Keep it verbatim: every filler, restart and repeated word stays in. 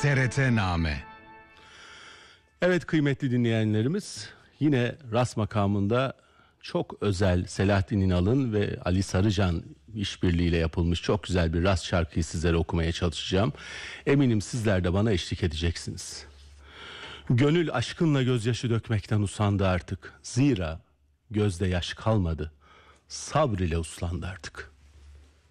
T R T-Name. Evet kıymetli dinleyenlerimiz, yine Ras makamında çok özel Selahattin İnal'ın ve Ali Sarıcan işbirliğiyle yapılmış çok güzel bir Ras şarkıyı sizlere okumaya çalışacağım. Eminim sizler de bana eşlik edeceksiniz. Gönül aşkınla gözyaşı dökmekten usandı artık. Zira gözde yaş kalmadı. Sabr ile uslandı artık.